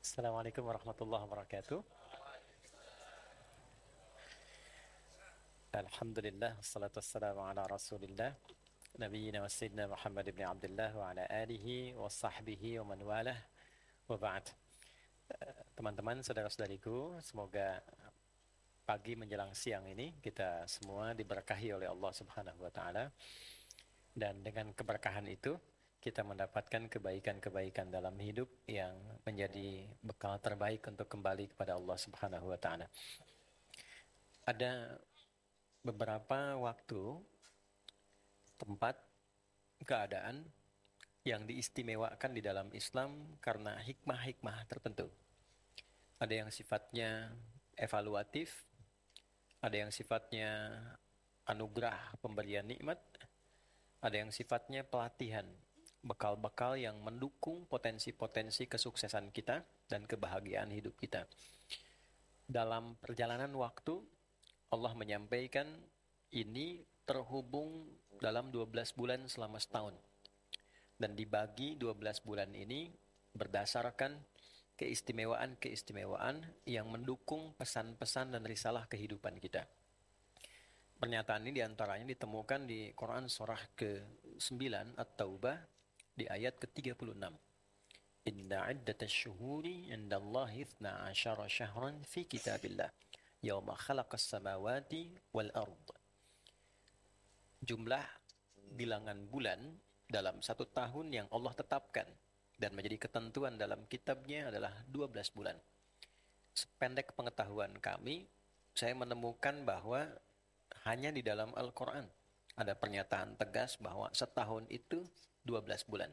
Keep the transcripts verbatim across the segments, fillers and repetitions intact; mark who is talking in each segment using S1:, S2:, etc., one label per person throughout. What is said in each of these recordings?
S1: Assalamualaikum warahmatullahi wabarakatuh. Alhamdulillah, wassalatu wassalamu ala rasulillah Nabiyyina wa sayyidina Muhammad ibn Abdullah wa ala alihi wa sahbihi wa man walah wa ba'd. Teman-teman, saudara-saudariku, semoga pagi menjelang siang ini kita semua diberkahi oleh Allah Subhanahu wa taala, dan dengan keberkahan itu kita mendapatkan kebaikan-kebaikan dalam hidup yang menjadi bekal terbaik untuk kembali kepada Allah Subhanahu wa taala. Ada beberapa waktu, tempat, keadaan yang diistimewakan di dalam Islam karena hikmah-hikmah tertentu. Ada yang sifatnya evaluatif, ada yang sifatnya anugerah pemberian nikmat, ada yang sifatnya pelatihan, bekal-bekal yang mendukung potensi-potensi kesuksesan kita dan kebahagiaan hidup kita. Dalam perjalanan waktu, Allah menyampaikan ini terhubung dalam dua belas bulan selama setahun. Dan dibagi dua belas bulan ini berdasarkan keistimewaan-keistimewaan yang mendukung pesan-pesan dan risalah kehidupan kita. Pernyataan ini diantaranya ditemukan di Quran surah ke sembilan At-Taubah di ayat ke tiga puluh enam. Inna iddatash syuhuri indallahi ithna asyara syahran fi kitabillah yauma khalaqas samawati wal ard. Jumlah bilangan bulan dalam satu tahun yang Allah tetapkan dan menjadi ketentuan dalam kitabnya adalah dua belas bulan. Sependek pengetahuan kami, saya menemukan bahwa hanya di dalam Al-Quran ada pernyataan tegas bahwa setahun itu dua belas bulan.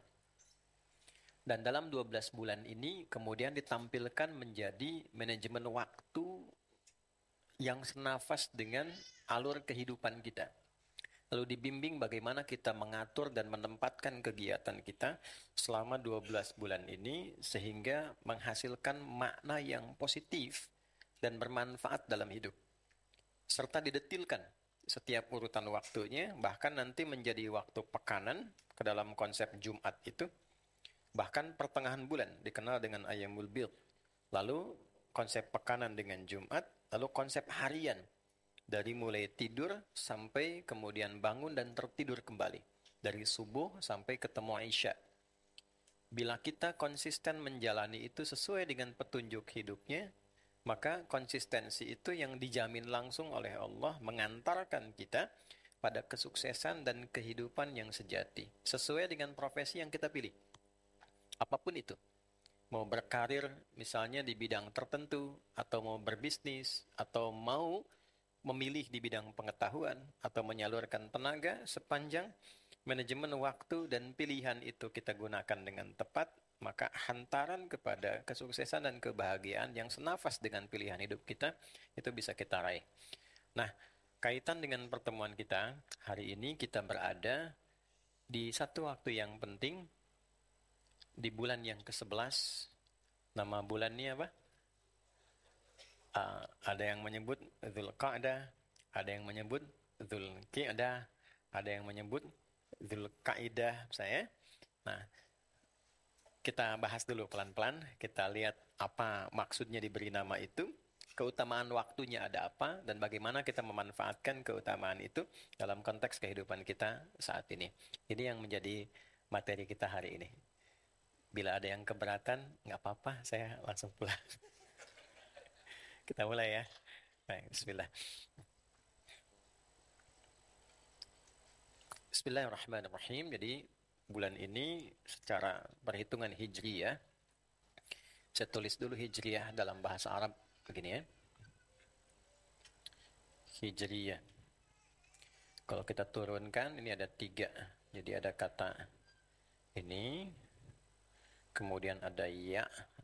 S1: Dan dalam dua belas bulan ini kemudian ditampilkan menjadi manajemen waktu yang senafas dengan alur kehidupan kita. Lalu dibimbing bagaimana kita mengatur dan menempatkan kegiatan kita selama dua belas bulan ini sehingga menghasilkan makna yang positif dan bermanfaat dalam hidup. Serta didetilkan setiap urutan waktunya, bahkan nanti menjadi waktu pekanan ke dalam konsep Jumat itu. Bahkan pertengahan bulan dikenal dengan Ayyamul Bid. Lalu konsep pekanan dengan Jumat, lalu konsep harian. Dari mulai tidur sampai kemudian bangun dan tertidur kembali. Dari subuh sampai ketemu Isya. Bila kita konsisten menjalani itu sesuai dengan petunjuk hidupnya, maka konsistensi itu yang dijamin langsung oleh Allah mengantarkan kita pada kesuksesan dan kehidupan yang sejati. Sesuai dengan profesi yang kita pilih. Apapun itu. Mau berkarir misalnya di bidang tertentu, atau mau berbisnis, atau mau memilih di bidang pengetahuan atau menyalurkan tenaga, sepanjang manajemen waktu dan pilihan itu kita gunakan dengan tepat, maka hantaran kepada kesuksesan dan kebahagiaan yang senafas dengan pilihan hidup kita itu bisa kita raih. Nah, kaitan dengan pertemuan kita hari ini, kita berada di satu waktu yang penting di bulan yang kesebelas. Nama bulannya apa? Uh, ada yang menyebut Dzulqa'dah, ada yang menyebut Dzulqi'dah, ada yang menyebut Dzulqa'idah, saya. Nah, kita bahas dulu pelan-pelan, kita lihat apa maksudnya diberi nama itu, keutamaan waktunya ada apa, dan bagaimana kita memanfaatkan keutamaan itu dalam konteks kehidupan kita saat ini. Ini yang menjadi materi kita hari ini. Bila ada yang keberatan, nggak apa-apa, saya langsung pulang. Kita mulai ya. Baik, bismillah. Bismillahirrahmanirrahim. Jadi bulan ini secara perhitungan hijriyah, saya tulis dulu hijriyah dalam bahasa Arab begini ya. Hijriyah. Kalau kita turunkan ini ada tiga. Jadi ada kata ini, kemudian ada ya,